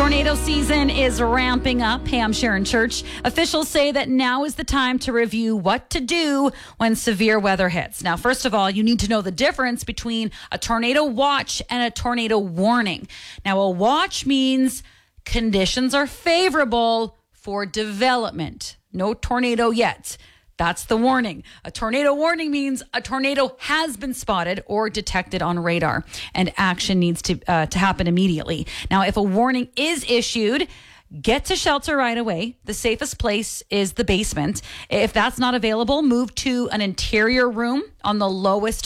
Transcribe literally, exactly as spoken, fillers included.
Tornado season is ramping up. Hey, I'm Sharon Church. Officials say that now is the time to review what to do when severe weather hits. Now, first of all, you need to know the difference between a tornado watch and a tornado warning. Now, a watch means conditions are favorable for development. No tornado yet. That's the warning. A tornado warning means a tornado has been spotted or detected on radar, and action needs to uh, to happen immediately. Now, if a warning is issued, get to shelter right away. The safest place is the basement. If that's not available, move to an interior room on the lowest